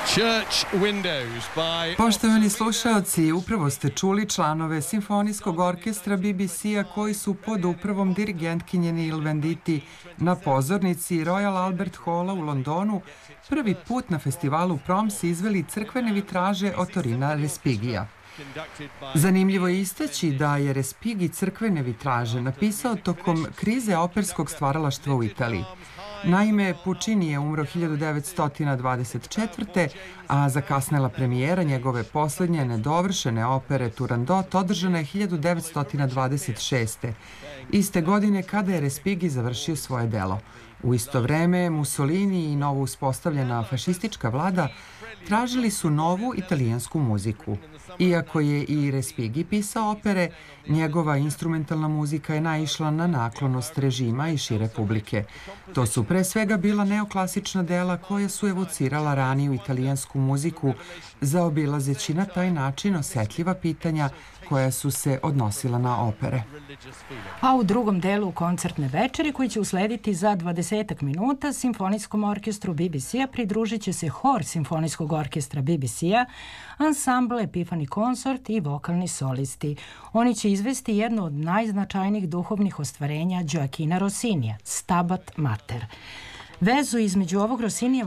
Poštovani slušaoci, upravo ste čuli članove Simfonijskog orkestra BBC-a koji su pod upravom dirigentkinje Neil Venditti na pozornici Royal Albert Halla u Londonu prvi put na festivalu Proms izveli crkvene vitraže Ottorina Respigija. Zanimljivo je istaći da je Respighi crkvene vitraže napisao tokom krize operskog stvaralaštva u Italiji. Naime, Puccini je umro 1924. a zakasnela premijera njegove posljednje nedovršene opere Turandot održana je 1926. Iste godine kada je Respighi završio svoje delo. U isto vreme, Mussolini i novo uspostavljena fašistička vlada tražili su novu italijansku muziku. Iako je i Respighi pisao opere, njegova instrumentalna muzika je naišla na naklonost režima i šire publike. To su pre svega bila neoklasična dela koja su evocirala raniju italijansku muziku, zaobilazeći na taj način osetljiva pitanja koja su se odnosila na opere. A u drugom delu koncertne večeri, koji će uslediti za 20 minuta, Simfonijskom orkestru BBC-a pridružit će se hor Simfonijskog orkestra BBC-a, ansambl Epiphany Consort i vokalni solisti. Oni će izvesti jedno od najznačajnijih duhovnih ostvarenja Gioachina Rossinija, Stabat Mater. Vezu između ovog Rossinija